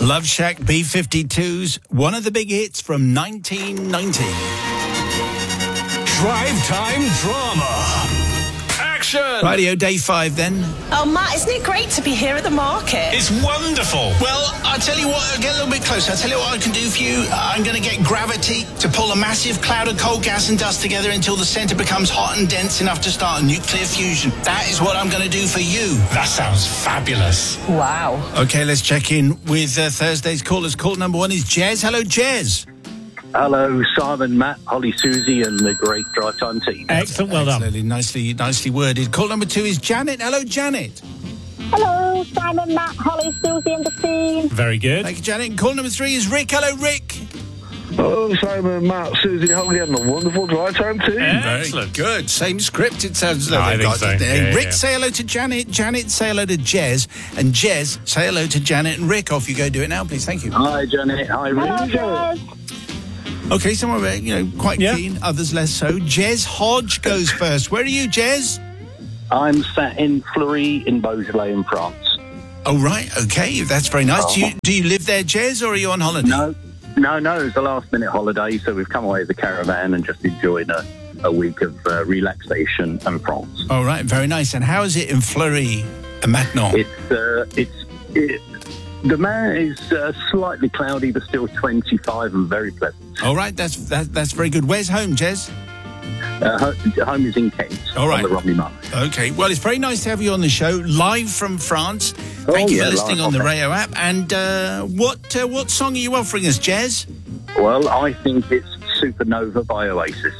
Love Shack B-52s, one of the big hits from 1990. Drive time drama. Action! Radio Day 5 then. Oh, Matt, isn't it great to be here at the market? It's wonderful. Well, I'll tell you what, get a little bit closer. I'll tell you what I can do for you. I'm going to get gravity to pull a massive cloud of coal gas and dust together until the centre becomes hot and dense enough to start a nuclear fusion. That is what I'm going to do for you. That sounds fabulous. Wow. Okay, let's check in with Thursday's callers. Call number 1 is Jez. Hello, Jez. Hello, Simon, Matt, Holly, Susie, and the great Drive Time team. Excellent, well done. Absolutely, nicely worded. Call number 2 is Janet. Hello, Janet. Hello, Simon, Matt, Holly, Susie, and the team. Very good. Thank you, Janet. And call number 3 is Rick. Hello, Rick. Hello, Simon, Matt, Susie, Holly, and the wonderful Drive Time team. Excellent. Very good. Same script, it sounds as though I they've think got so. it. Yeah, Rick, yeah. say hello to Janet. Janet, say hello to Jez. And Jez, say hello to Janet and Rick. Off you go. Do it now, please. Thank you. Hi, Janet. Hi, Hello, Rick. guys. Okay, some of it, quite Yeah. keen, others less so. Jez Hodge goes first. Where are you, Jez? I'm sat in Fleury in Beaujolais in France. Oh, right. Okay, that's very nice. Do you live there, Jez, or are you on holiday? No, it's a last-minute holiday, so we've come away with a caravan and just enjoyed a week of relaxation in France. All right, very nice. And how is it in Fleury and Maintenant? The man is slightly cloudy, but still 25 and very pleasant. All right, that's very good. Where's home, Jez? Home is in Kent, All right. on the Romney Mark. Okay, well, it's very nice to have you on the show, live from France. Thank you for listening on the radio app. And what song are you offering us, Jez? Well, I think it's Supernova by Oasis.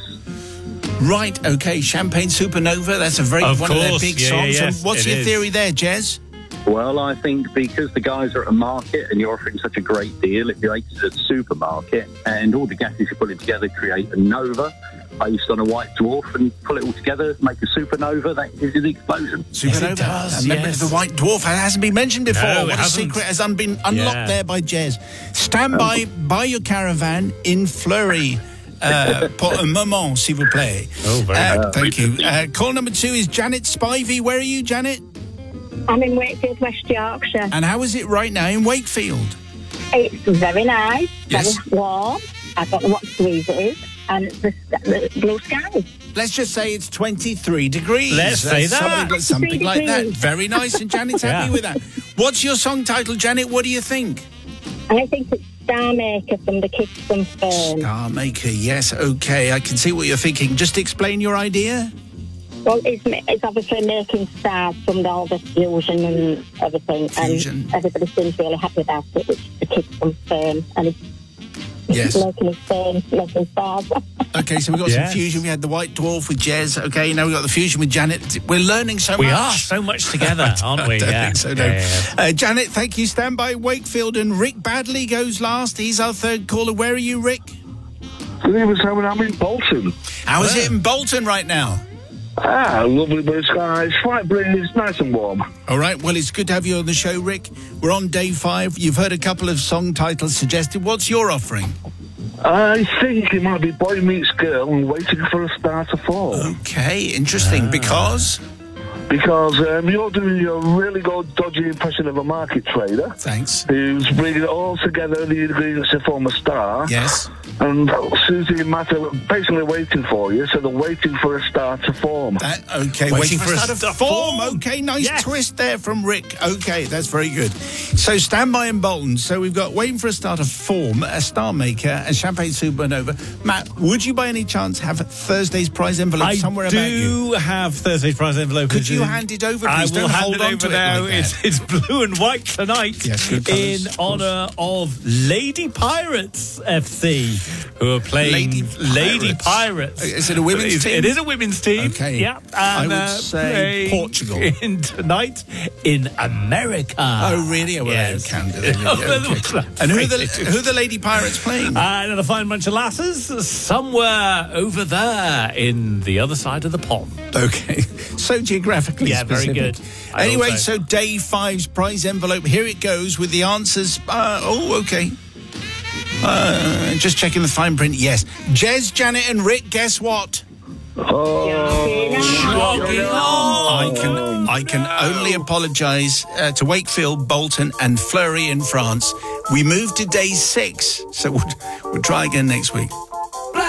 Right, okay, Champagne Supernova. That's one of their big songs. yes, And what's it your is. theory there, Jez? Well, I think because the guys are at a market and you're offering such a great deal, if you're at a supermarket and all the gases you put it together create a nova based on a white dwarf and pull it all together, make a supernova, that gives you the explosion. Supernova. it does, And remember, yes. the White Dwarf hasn't been mentioned before. No, it what a hasn't. secret has been unlocked Yeah. there by Jez. Stand by your caravan in Fleury. Pour un moment, s'il vous plaît. Oh, very good. Thank you. Call number 2 is Janet Spivey. Where are you, Janet? I'm in Wakefield, West Yorkshire. And how is it right now in Wakefield? It's very nice, Yes. very warm. I don't know what degrees it is, and it's the blue sky. Let's just say it's 23 degrees. Let's say that. Something like that. 23 Very nice, and Janet's happy Yeah. with that. What's your song title, Janet? What do you think? I think it's Star Maker from the Kids from Fern. Star Maker, yes, okay. I can see what you're thinking. Just explain your idea. Well, it's obviously making stars from all the fusion and everything, Fusion. and everybody seems really happy about it, which is the Kids from Fern, and it's Yes. making stars. Okay, so we've got Yes. some fusion. We had the White Dwarf with Jez. Okay, now we've got the fusion with Janet. We're learning so much. We are so much together, aren't we? I don't Yeah. think so, no. Yeah. Janet, thank you. Stand by Wakefield, and Rick Badley goes last. He's our third caller. Where are you, Rick? Good evening, Simon. I'm in Bolton. How is it in Bolton right now? Lovely blue skies, slight breeze, nice and warm. All right, well, it's good to have you on the show, Rick. We're on day 5. You've heard a couple of song titles suggested. What's your offering? I think it might be Boy Meets Girl and Waiting for a Star to Fall. Okay, interesting, because... Because you're doing your really good, dodgy impression of a market trader Thanks. who's bringing it all together, the ingredients to form a star. Yes. And Susie and Matt are basically waiting for you, so they're waiting for a star to form. Okay, Waiting for a start to form. Okay, nice Yes. twist there from Rick. Okay, that's very good. So stand by in Bolton. So we've got waiting for a star to form, a star maker, a champagne supernova. Matt, would you by any chance have Thursday's prize envelope somewhere I about you? do have Thursday's prize envelope. Could you hand it over, I please? will Don't hand hold it on over to now. it like that. It's blue and white tonight Yes, good in colours, of honour of Lady Pirates FC, who are playing Lady Pirates. Is it a women's team? It is a women's team. Okay. Yeah. I And, would say playing Portugal. in tonight in America. Oh, really? Oh, well, Yes. Canada. Okay. And who are the Lady Pirates playing? Another fine bunch of lasses somewhere over there in the other side of the pond. Okay, so geographically Yeah, very specific. good. I Anyway, also- so day 5's prize envelope. Here it goes with the answers. Okay. Just checking the fine print. Yes. Jez, Janet and Rick, guess what? I can only apologise to Wakefield, Bolton and Fleury in France. We moved to day 6, so we'll try again next week.